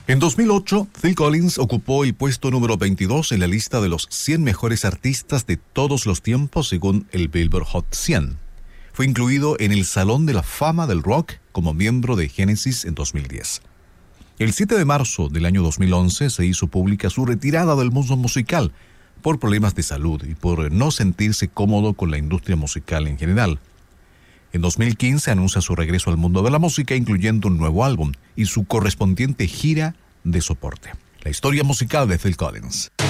En 2008, Phil Collins ocupó el puesto número 22 en la lista de los 100 mejores artistas de todos los tiempos según el Billboard Hot 100. Fue incluido en el Salón de la Fama del Rock como miembro de Genesis en 2010. El 7 de marzo del año 2011 se hizo pública su retirada del mundo musical por problemas de salud y por no sentirse cómodo con la industria musical en general. En 2015 anuncia su regreso al mundo de la música, incluyendo un nuevo álbum y su correspondiente gira de soporte. La historia musical de Phil Collins.